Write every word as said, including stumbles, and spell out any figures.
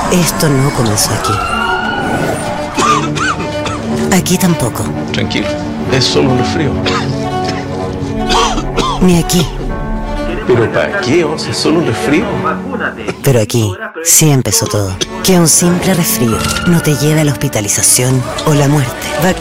Esto no comenzó aquí. Aquí tampoco. Tranquilo, es solo un resfrío. Ni aquí. ¿Pero para qué? O sea, es solo un resfrío. Pero aquí sí empezó todo. Que un simple resfrío no te lleve a la hospitalización o la muerte. Vac